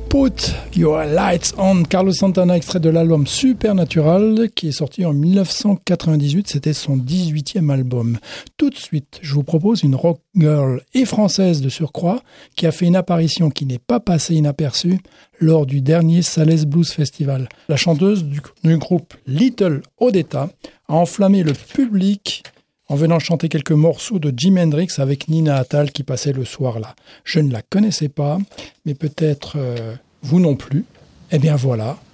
Put Your Lights On, Carlos Santana, extrait de l'album Supernatural qui est sorti en 1998, c'était son 18e album. Tout de suite, je vous propose une rock girl et française de surcroît qui a fait une apparition qui n'est pas passée inaperçue lors du dernier Sales Blues Festival. La chanteuse du groupe Little Odetta a enflammé le public en venant chanter quelques morceaux de Jimi Hendrix avec Nina Attal qui passait le soir là. Je ne la connaissais pas, mais peut-être vous non plus. Eh bien voilà,